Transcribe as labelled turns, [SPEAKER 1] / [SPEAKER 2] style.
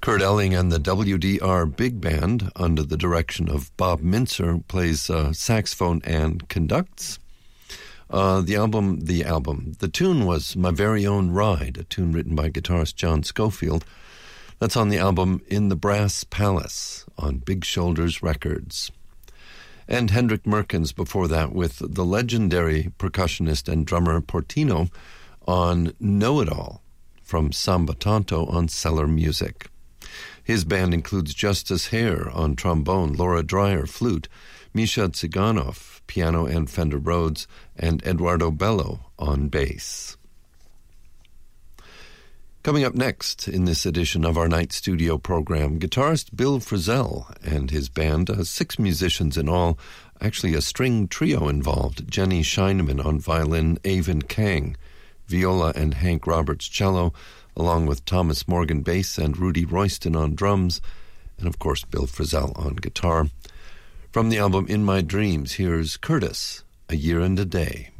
[SPEAKER 1] Kurt Elling and the WDR Big Band, under the direction of Bob Mintzer, plays saxophone and conducts. The tune was My Very Own Ride, a tune written by guitarist John Scofield. That's on the album In the Brass Palace on Big Shoulders Records. And Hendrik Merkens before that with the legendary percussionist and drummer Portino on Know It All from Samba Tanto on Cellar Music. His band includes Justice Hare on trombone, Laura Dreyer flute, Misha Tsiganov piano and Fender Rhodes, and Eduardo Bello on bass. Coming up next in this edition of our night studio program, guitarist Bill Frisell and his band, 6 musicians in all, actually a string trio involved, Jenny Scheineman on violin, Avon Kang, viola and Hank Roberts cello, along with Thomas Morgan bass and Rudy Royston on drums, and of course Bill Frisell on guitar. From the album In My Dreams, here's Curtis, A Year and a Day.